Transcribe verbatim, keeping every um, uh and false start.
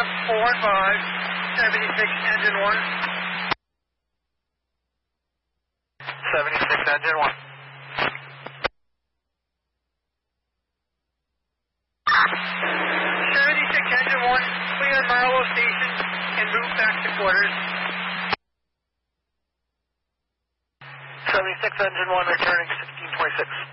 left four five, seventy-six engine one. seventy-six engine one. seventy-six engine one, clear Marlow Station and move back to quarters. seventy-six engine one returning sixteen twenty-six.